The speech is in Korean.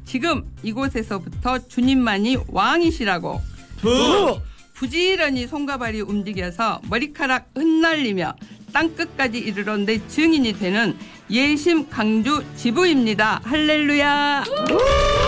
지금 이곳에서부터 주님만이 왕이시라고. 부지런히 손과 발이 움직여서 머리카락 흩날리며 땅끝까지 이르러 내 증인이 되는 예심 강주 지부입니다. 할렐루야.